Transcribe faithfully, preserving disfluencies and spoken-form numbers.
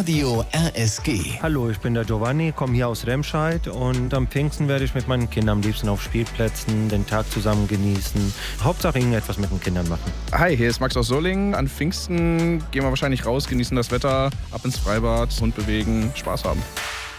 Radio R S G. Hallo, ich bin der Giovanni, komme hier aus Remscheid und am Pfingsten werde ich mit meinen Kindern am liebsten auf Spielplätzen den Tag zusammen genießen. Hauptsache irgendetwas mit den Kindern machen. Hi, hier ist Max aus Solingen. An Pfingsten gehen wir wahrscheinlich raus, genießen das Wetter, ab ins Freibad, Hund bewegen, Spaß haben.